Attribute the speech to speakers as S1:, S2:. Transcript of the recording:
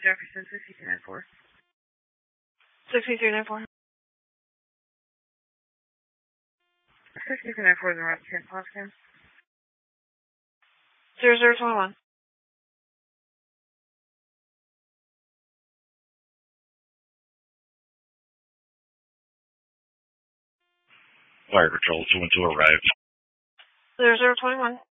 S1: Jefferson 6394.
S2: 6394.
S1: 6394 is the right 10 Boston.
S2: 0021.
S3: Fire Patrol 212 arrived.
S2: 0021.